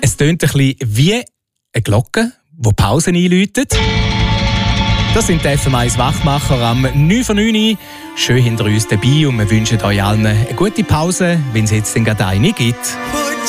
Es tönt ein bisschen wie eine Glocke, die Pausen einläutet. Das sind die FM1 Wachmacher am 9 von 9. Schön hinter uns dabei und wir wünschen euch allen eine gute Pause, wenn es jetzt gerade eine gibt.